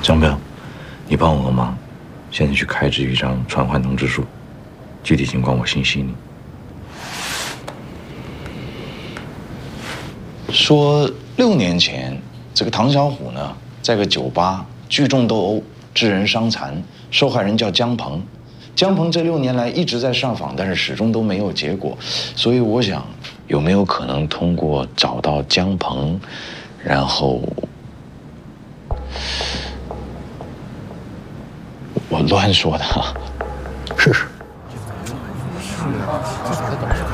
张彪，你帮我个忙，现在去开制一张传唤通知书，具体情况我信息你。 说6年前，这个唐小虎呢，在个酒吧聚众斗殴，致人伤残，受害人叫姜鹏。姜鹏这6年来一直在上访，但是始终都没有结果，所以我想，有没有可能通过找到姜鹏，然后我乱说的哈， 试试。